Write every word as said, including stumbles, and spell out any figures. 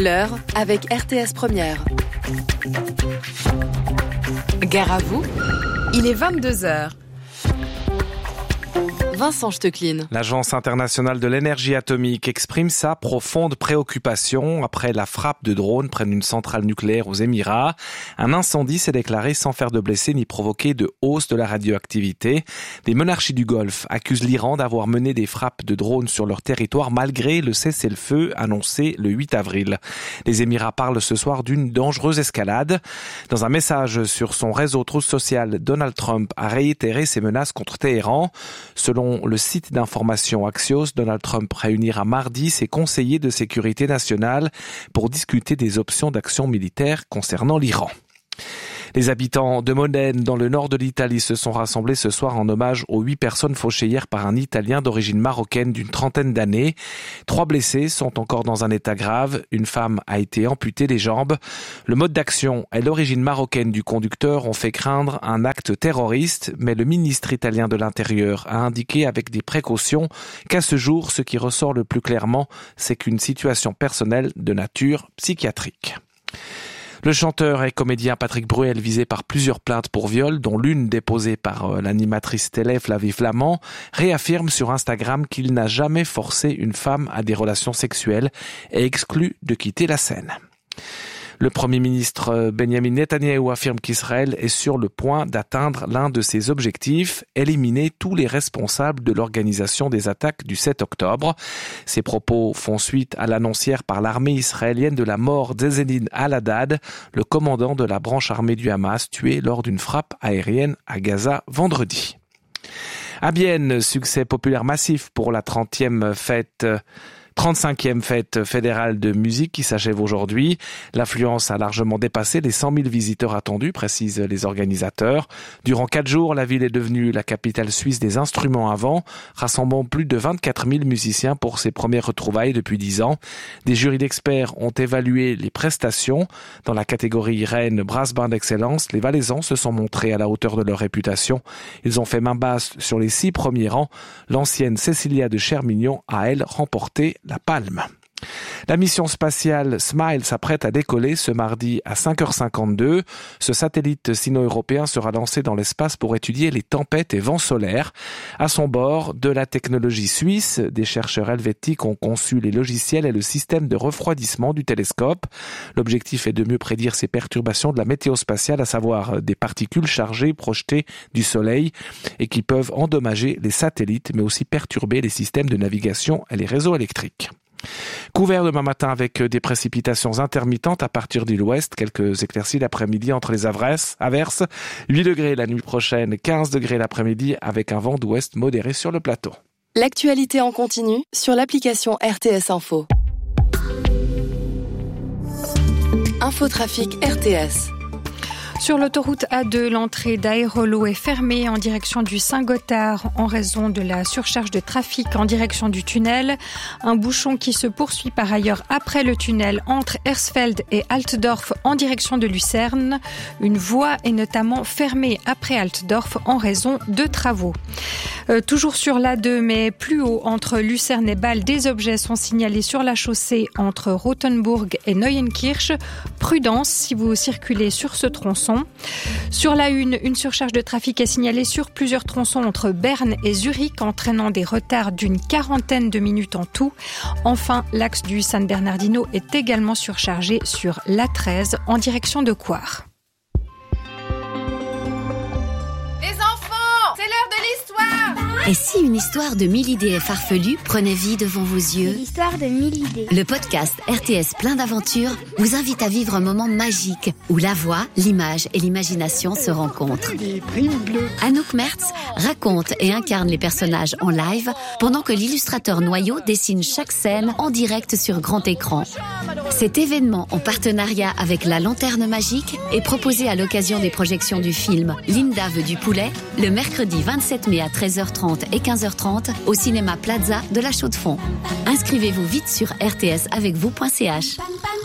L'heure avec R T S Première. Gare à vous, il est vingt-deux heures. Vincent Stecklin. L'Agence internationale de l'énergie atomique exprime sa profonde préoccupation après la frappe de drone près d'une centrale nucléaire aux Émirats. Un incendie s'est déclaré sans faire de blessés ni provoquer de hausse de la radioactivité. Des monarchies du Golfe accusent l'Iran d'avoir mené des frappes de drones sur leur territoire malgré le cessez-le-feu annoncé le huit avril. Les Émirats parlent ce soir d'une dangereuse escalade. Dans un message sur son réseau social, Donald Trump a réitéré ses menaces contre Téhéran. Selon le site d'information Axios, Donald Trump réunira mardi ses conseillers de sécurité nationale pour discuter des options d'action militaire concernant l'Iran. Les habitants de Modène, dans le nord de l'Italie, se sont rassemblés ce soir en hommage aux huit personnes fauchées hier par un Italien d'origine marocaine d'une trentaine d'années. Trois blessés sont encore dans un état grave. Une femme a été amputée des jambes. Le mode d'action et l'origine marocaine du conducteur ont fait craindre un acte terroriste, mais le ministre italien de l'Intérieur a indiqué avec des précautions qu'à ce jour, ce qui ressort le plus clairement, c'est qu'une situation personnelle de nature psychiatrique. Le chanteur et comédien Patrick Bruel, visé par plusieurs plaintes pour viol, dont l'une déposée par l'animatrice télé Flavie Flament, réaffirme sur Instagram qu'il n'a jamais forcé une femme à des relations sexuelles et exclut de quitter la scène. Le Premier ministre Benjamin Netanyahou affirme qu'Israël est sur le point d'atteindre l'un de ses objectifs, éliminer tous les responsables de l'organisation des attaques du sept octobre. Ces propos font suite à l'annonce hier par l'armée israélienne de la mort d'Ezedine Al-Haddad, le commandant de la branche armée du Hamas, tué lors d'une frappe aérienne à Gaza vendredi. À Bienne, succès populaire massif pour la trentième fête trente-cinquième fête fédérale de musique qui s'achève aujourd'hui. L'affluence a largement dépassé les cent mille visiteurs attendus, précisent les organisateurs. Durant quatre jours, la ville est devenue la capitale suisse des instruments à vent, rassemblant plus de vingt-quatre mille musiciens pour ses premières retrouvailles depuis dix ans. Des jurys d'experts ont évalué les prestations. Dans la catégorie Reine Brass Band d'Excellence, les Valaisans se sont montrés à la hauteur de leur réputation. Ils ont fait main basse sur les six premiers rangs. L'ancienne Cécilia de Chermignon a, elle, remporté la palme. La mission spatiale SMILE s'apprête à décoller ce mardi à cinq heures cinquante-deux. Ce satellite sino-européen sera lancé dans l'espace pour étudier les tempêtes et vents solaires. À son bord, de la technologie suisse, des chercheurs helvétiques ont conçu les logiciels et le système de refroidissement du télescope. L'objectif est de mieux prédire ces perturbations de la météo spatiale, à savoir des particules chargées projetées du Soleil et qui peuvent endommager les satellites, mais aussi perturber les systèmes de navigation et les réseaux électriques. Couvert demain matin avec des précipitations intermittentes à partir de l'ouest, quelques éclaircies l'après-midi entre les averses, averses, huit degrés la nuit prochaine, quinze degrés l'après-midi avec un vent d'ouest modéré sur le plateau. L'actualité en continu sur l'application R T S Info. Infotrafic R T S. Sur l'autoroute A deux, l'entrée d'Aérolo est fermée en direction du Saint-Gothard en raison de la surcharge de trafic en direction du tunnel. Un bouchon qui se poursuit par ailleurs après le tunnel entre Hersfeld et Altdorf en direction de Lucerne. Une voie est notamment fermée après Altdorf en raison de travaux. Euh, toujours sur l'A deux, mais plus haut, entre Lucerne et Bâle, des objets sont signalés sur la chaussée entre Rothenburg et Neuenkirch. Prudence si vous circulez sur ce tronçon. Sur la une, une surcharge de trafic est signalée sur plusieurs tronçons entre Berne et Zurich, entraînant des retards d'une quarantaine de minutes en tout. Enfin, l'axe du San Bernardino est également surchargé sur l'A treize en direction de Coire. Les enfants, c'est l'heure de l'histoire! Et si une histoire de mille idées farfelues prenait vie devant vos yeux? L'histoire de mille idées. Le podcast R T S plein d'aventures vous invite à vivre un moment magique où la voix, l'image et l'imagination se rencontrent. Des primes bleues. Anouk Mertz raconte et incarne les personnages en live pendant que l'illustrateur Noyau dessine chaque scène en direct sur grand écran. Cet événement en partenariat avec la Lanterne Magique est proposé à l'occasion des projections du film Linda veut du poulet le mercredi vingt-sept mai à treize heures trente et quinze heures trente au cinéma Plaza de la Chaux-de-Fonds. Inscrivez-vous vite sur r t s avec vous point c h.